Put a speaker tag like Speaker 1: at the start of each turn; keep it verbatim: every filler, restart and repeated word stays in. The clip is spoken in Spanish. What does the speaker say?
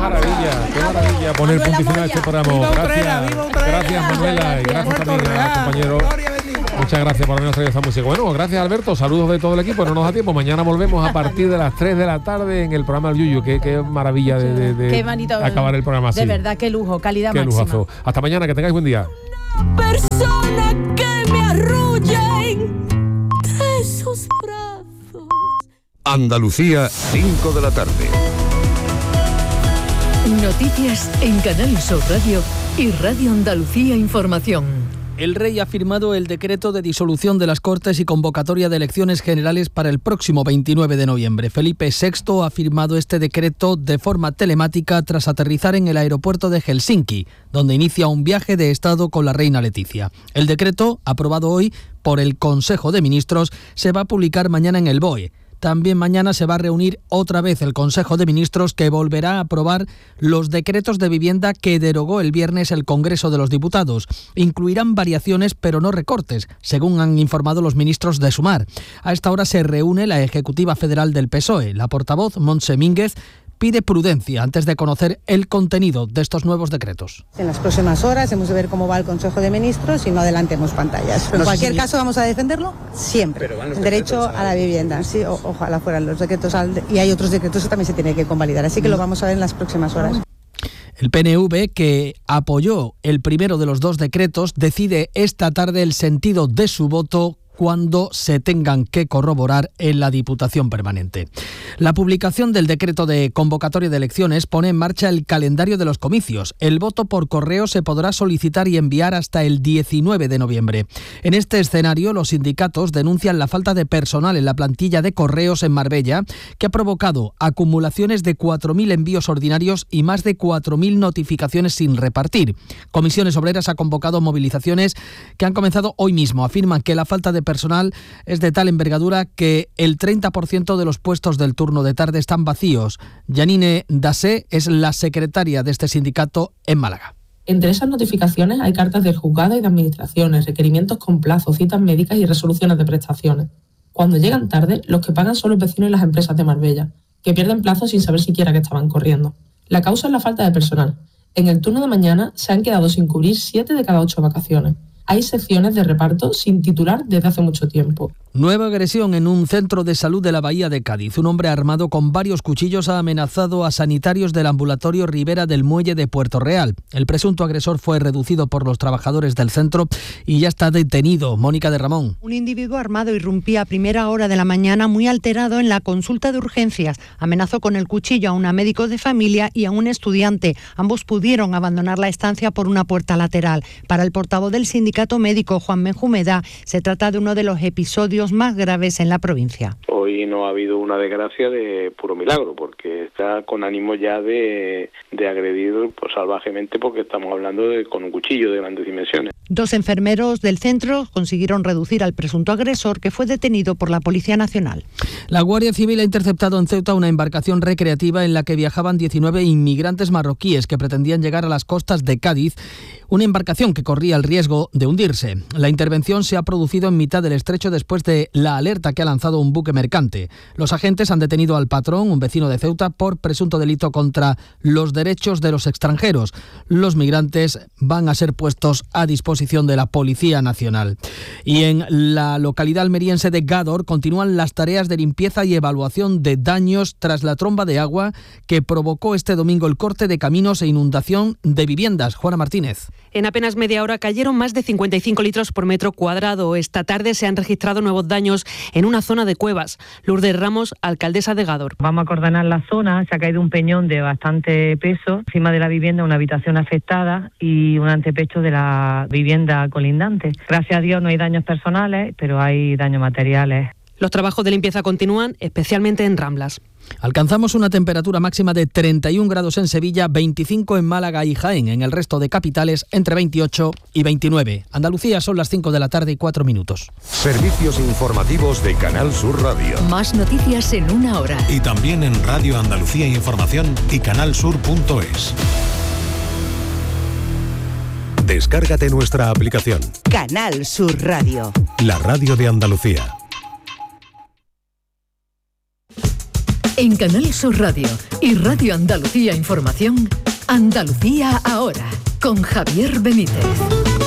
Speaker 1: maravilla, qué maravilla poner punto y final a este programa. Gracias, gracias Manuela y gracias también al compañero. Muchas gracias por habernos traído esta música. Bueno, gracias Alberto, saludos de todo el equipo, no nos da tiempo. Mañana volvemos a partir de las tres de la tarde en el programa El Yuyu. Qué, qué maravilla de, de, de
Speaker 2: qué bonito,
Speaker 1: acabar el programa así.
Speaker 2: De verdad, qué lujo, calidad
Speaker 1: qué
Speaker 2: máxima.
Speaker 1: Lujazo. Hasta mañana, que tengáis buen día.
Speaker 3: Persona que me arrullen de sus brazos.
Speaker 4: Andalucía, cinco de la tarde.
Speaker 5: Noticias en Canal Sur Radio y Radio Andalucía Información.
Speaker 6: El Rey ha firmado el decreto de disolución de las Cortes y convocatoria de elecciones generales para el próximo veintinueve de noviembre. Felipe sexto ha firmado este decreto de forma telemática tras aterrizar en el aeropuerto de Helsinki, donde inicia un viaje de Estado con la reina Leticia. El decreto, aprobado hoy por el Consejo de Ministros, se va a publicar mañana en el B O E. También mañana se va a reunir otra vez el Consejo de Ministros, que volverá a aprobar los decretos de vivienda que derogó el viernes el Congreso de los Diputados. Incluirán variaciones, pero no recortes, según han informado los ministros de Sumar. A esta hora se reúne la Ejecutiva Federal del P S O E. La portavoz, Montse Mínguez, pide prudencia antes de conocer el contenido de estos nuevos decretos.
Speaker 7: En las próximas horas hemos de ver cómo va el Consejo de Ministros y no adelantemos pantallas. Pero en cualquier caso vamos a defenderlo siempre. El derecho a la vivienda, sí, o, ojalá fueran los decretos al, y hay otros decretos que también se tienen que convalidar, así que lo vamos a ver en las próximas horas.
Speaker 6: El P N V, que apoyó el primero de los dos decretos, decide esta tarde el sentido de su voto cuando se tengan que corroborar en la Diputación Permanente. La publicación del decreto de convocatoria de elecciones pone en marcha el calendario de los comicios. El voto por correo se podrá solicitar y enviar hasta el diecinueve de noviembre. En este escenario, los sindicatos denuncian la falta de personal en la plantilla de correos en Marbella, que ha provocado acumulaciones de cuatro mil envíos ordinarios y más de cuatro mil notificaciones sin repartir. Comisiones Obreras ha convocado movilizaciones que han comenzado hoy mismo. Afirman que la falta de personal es de tal envergadura que el treinta por ciento de los puestos del turno de tarde están vacíos. Janine Dassé es la secretaria de este sindicato en Málaga.
Speaker 8: Entre esas notificaciones hay cartas del juzgado y de administraciones, requerimientos con plazo, citas médicas y resoluciones de prestaciones. Cuando llegan tarde, los que pagan son los vecinos y las empresas de Marbella, que pierden plazo sin saber siquiera que estaban corriendo. La causa es la falta de personal. En el turno de mañana se han quedado sin cubrir siete de cada ocho vacaciones. Hay secciones de reparto sin titular desde hace mucho tiempo.
Speaker 6: Nueva agresión en un centro de salud de la Bahía de Cádiz. Un hombre armado con varios cuchillos ha amenazado a sanitarios del ambulatorio Ribera del Muelle de Puerto Real. El presunto agresor fue reducido por los trabajadores del centro y ya está detenido. Mónica de Ramón.
Speaker 9: Un individuo armado irrumpía a primera hora de la mañana muy alterado en la consulta de urgencias. Amenazó con el cuchillo a una médico de familia y a un estudiante. Ambos pudieron abandonar la estancia por una puerta lateral. Para el portavoz del sindicato médico, Juan Menjumeda, se trata de uno de los episodios más graves en la provincia.
Speaker 10: Hoy no ha habido una desgracia de puro milagro, porque está con ánimo ya de, de agredir pues, salvajemente, porque estamos hablando de con un cuchillo de grandes dimensiones.
Speaker 9: Dos enfermeros del centro consiguieron reducir al presunto agresor, que fue detenido por la Policía Nacional.
Speaker 6: La Guardia Civil ha interceptado en Ceuta una embarcación recreativa en la que viajaban diecinueve inmigrantes marroquíes que pretendían llegar a las costas de Cádiz, una embarcación que corría el riesgo de hundirse. La intervención se ha producido en mitad del estrecho después de la alerta que ha lanzado un buque mercante. Los agentes han detenido al patrón, un vecino de Ceuta, por presunto delito contra los derechos de los extranjeros. Los migrantes van a ser puestos a disposición de la Policía Nacional. Y en la localidad almeriense de Gádor continúan las tareas de limpieza y evaluación de daños tras la tromba de agua que provocó este domingo el corte de caminos e inundación de viviendas. Juana Martínez.
Speaker 11: En apenas media hora cayeron más de cincuenta y cinco litros por metro cuadrado. Esta tarde se han registrado nuevos daños en una zona de cuevas. Lourdes Ramos, alcaldesa de Gádor.
Speaker 12: Vamos a acordonar la zona. Se ha caído un peñón de bastante peso encima de la vivienda, una habitación afectada y un antepecho de la vivienda colindante. Gracias a Dios no hay daños personales, pero hay daños materiales.
Speaker 11: Los trabajos de limpieza continúan, especialmente en Ramblas.
Speaker 6: Alcanzamos una temperatura máxima de treinta y un grados en Sevilla, veinticinco en Málaga y Jaén. En el resto de capitales, entre veintiocho y veintinueve. Andalucía, son las cinco de la tarde y cuatro minutos.
Speaker 4: Servicios informativos de Canal Sur Radio.
Speaker 5: Más noticias en una hora.
Speaker 13: Y también en Radio Andalucía Información y canalsur punto es.
Speaker 4: Descárgate nuestra aplicación.
Speaker 14: Canal Sur Radio.
Speaker 13: La radio de Andalucía.
Speaker 5: En Canal Sur Radio y Radio Andalucía Información, Andalucía ahora, con Javier Benítez.